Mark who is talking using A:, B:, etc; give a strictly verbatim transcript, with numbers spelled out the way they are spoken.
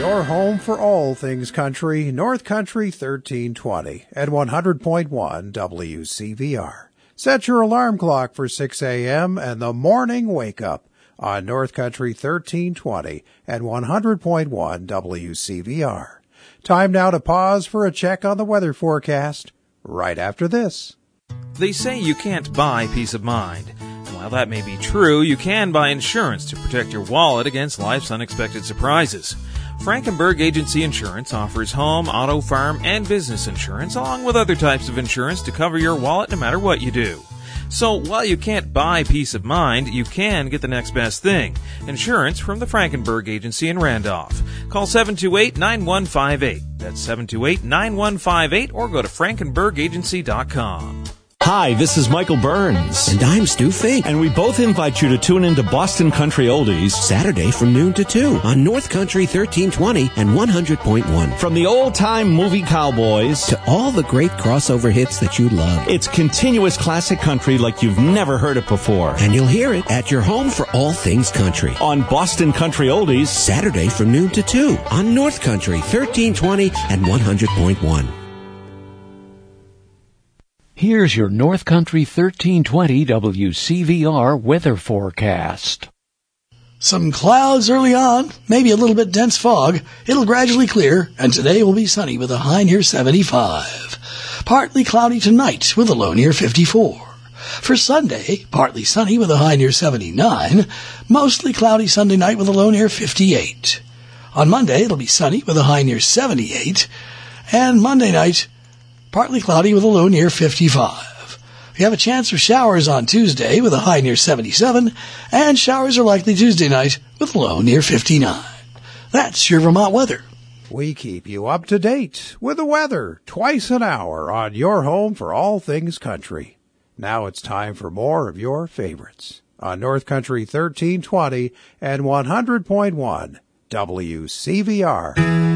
A: Your home for all things country, North Country thirteen twenty at one hundred point one W C V R. Set your alarm clock for six a.m. and the morning wake up on North Country thirteen twenty at one hundred point one W C V R. Time now to pause for a check on the weather forecast right after this.
B: They say you can't buy peace of mind. While that may be true, you can buy insurance to protect your wallet against life's unexpected surprises. Frankenberg Agency Insurance offers home, auto, farm, and business insurance, along with other types of insurance to cover your wallet no matter what you do. So while you can't buy peace of mind, you can get the next best thing. Insurance from the Frankenberg Agency in Randolph. Call seven two eight, nine one five eight. That's seven two eight, nine one five eight or go to frankenberg agency dot com.
C: Hi, this is Michael Burns.
D: And I'm Stu Fink.
C: And we both invite you to tune into Boston Country Oldies
D: Saturday from noon to two on North Country thirteen twenty and one hundred point one.
C: From the old-time movie cowboys
D: to all the great crossover hits that you love.
C: It's continuous classic country like you've never heard it before.
D: And you'll hear it at your home for all things country.
C: On Boston Country Oldies
D: Saturday from noon to two on North Country thirteen twenty and one hundred point one.
E: Here's your North Country thirteen twenty W C V R weather forecast.
F: Some clouds early on, maybe a little bit dense fog. It'll gradually clear, and today will be sunny with a high near seventy-five. Partly cloudy tonight with a low near fifty-four. For Sunday, partly sunny with a high near seventy-nine. Mostly cloudy Sunday night with a low near fifty-eight. On Monday, it'll be sunny with a high near seventy-eight. And Monday night, partly cloudy with a low near fifty-five. We have a chance for showers on Tuesday with a high near seventy-seven, and showers are likely Tuesday night with a low near fifty-nine. That's your Vermont weather.
A: We keep you up to date with the weather twice an hour on your home for all things country. Now it's time for more of your favorites on North Country thirteen twenty and one hundred point one W C V R.